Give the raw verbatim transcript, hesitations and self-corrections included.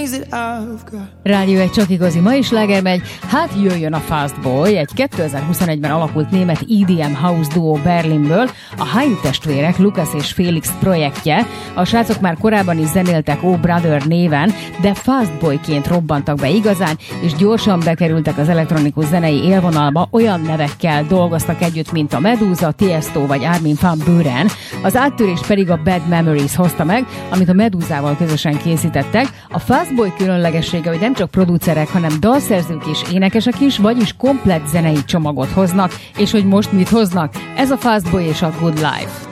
Rádió egy csak igazi, ma is sláger megy, hát jöjjön a Fast Boy, egy kétezer-huszonegyben alakult német E D M house duo Berlinből, a Haim testvérek, Lukas és Felix projektje. A srácok már korábban is zenéltek Oh Brother néven, de Fast Boyként robbantak be igazán, és gyorsan bekerültek az elektronikus zenei élvonalba, olyan nevekkel dolgoztak együtt, mint a Medusa, Tiesto vagy Armin van Buuren. Az áttörést pedig a Bad Memories hozta meg, amit a Medusával közösen készítettek. A Fast Boy különlegessége, hogy nem csak producerek, hanem dalszerzők és énekesek is, vagyis komplett zenei csomagot hoznak, és hogy most mit hoznak? Ez a Fast Boy és a Good Life.